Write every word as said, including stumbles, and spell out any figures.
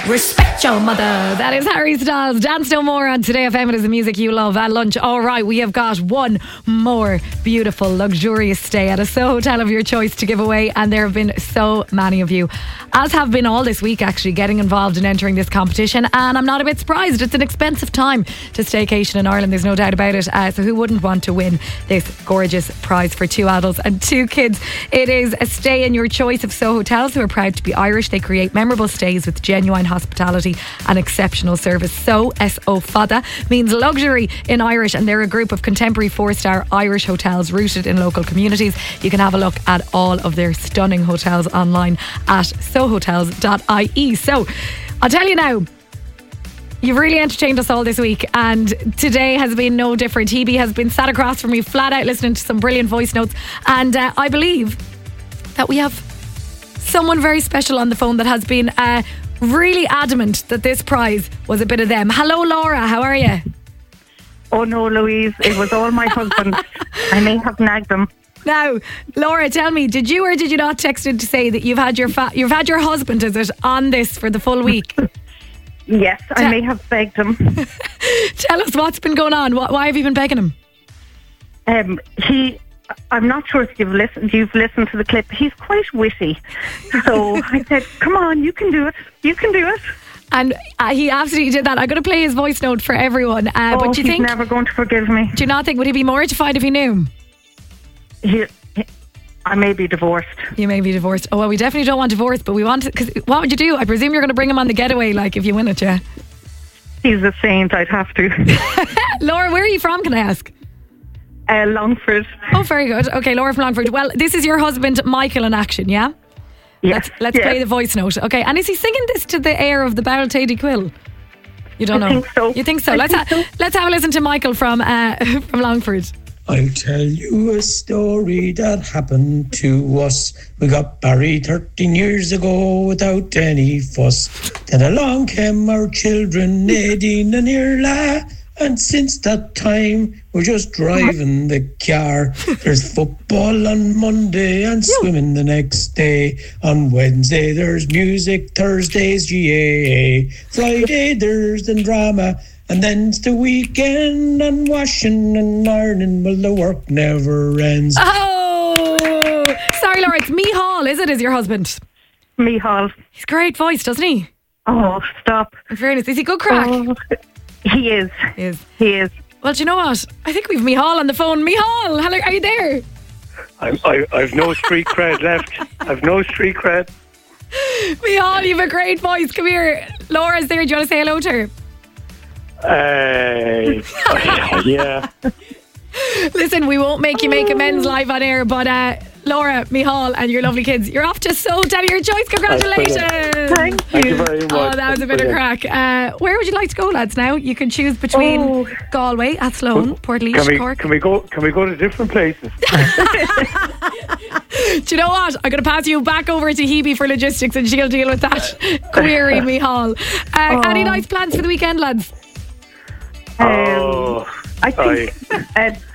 Respect your mother. That is Harry Styles. Dance No More on Today F M. It is the music you love at lunch. All right, we have got one more beautiful, luxurious stay at a Soho hotel of your choice to give away, and there have been so many of you, as have been all this week actually, getting involved in entering this competition. And I'm not a bit surprised. It's an expensive time to staycation in Ireland, there's no doubt about it. Uh, so who wouldn't want to win this gorgeous prize for two adults and two kids? It is a stay in your choice of Soho Hotels, who are proud to be Irish. They create memorable stays with genuine hospitality and exceptional service. So, S O Fada means luxury in Irish, and they're a group of contemporary four-star Irish hotels rooted in local communities. You can have a look at all of their stunning hotels online at soho hotels dot I E. So, I'll tell you now, you've really entertained us all this week, and today has been no different. Hebe has been sat across from me flat out listening to some brilliant voice notes, and uh, I believe that we have someone very special on the phone that has been uh, really adamant that this prize was a bit of them. Hello, Laura, how are you? Oh no, Louise, it was all my husband. I may have nagged him. Now, Laura, tell me, did you or did you not text in to say that you've had your fa- you've had your husband, is it, on this for the full week? Yes, I Te- may have begged him. Tell us what's been going on. Why have you been begging him? Um, he, I'm not sure if you've listened. You've listened to the clip. He's quite witty, so I said, "Come on, you can do it. You can do it." And uh, he absolutely did that. I'm going to play his voice note for everyone. Uh, oh, but do you he's think? never going to forgive me. Do you not think would he be mortified if he knew? He, he, I may be divorced. You may be divorced. Oh well, we definitely don't want divorce, but we want. Because what would you do? I presume you're going to bring him on the getaway, like if you win it, yeah. He's a saint. I'd have to. Laura, where are you from? Can I ask? Uh, Longford. Oh, very good. Okay, Laura from Longford. Well, this is your husband, Michael, in action, yeah? Yes. Let's, let's yes. play the voice note. Okay, and is he singing this to the air of the Barrel Tady Quill? You don't I know? think so. You think so? I let's think ha- so. let's have a listen to Michael from uh, from Longford. I'll tell you a story that happened to us. We got married thirteen years ago without any fuss. Then along came our children, Nadine and Irla. And since that time, we're just driving the car. There's football on Monday and swimming the next day. On Wednesday, there's music. Thursday's G A A. Friday, there's the drama. And then it's the weekend and washing and ironing. Well, the work never ends. Oh! Sorry, Laura, it's Micheál, is it, is your husband? Micheál. He's a great voice, doesn't he? Oh, stop. In fairness, is he good crack? Oh, he is. He is. He is. Well, do you know what? I think we've Micheál on the phone. Micheál, hello, are you there? I'm, I, I've no street cred left. I've no street cred. Micheál, you have a great voice. Come here. Laura's there. Do you want to say hello to her? Uh, yeah. Listen, we won't make you make amends live on air, but uh, Laura, Micheál and your lovely kids, you're off to So Tell Your Choice. Congratulations. Thank you. Thank you very much. Oh, that was a bit of crack. Uh, where would you like to go, lads, now? You can choose between Oh. Galway, Athlone, Portlaoise, Can we, Cork. can we go? Can we go to different places? Do you know what? I'm going to pass you back over to Hebe for logistics and she'll deal with that query, Micheál. Uh, Oh. Any nice plans for the weekend, lads? Um, Oh, I think uh,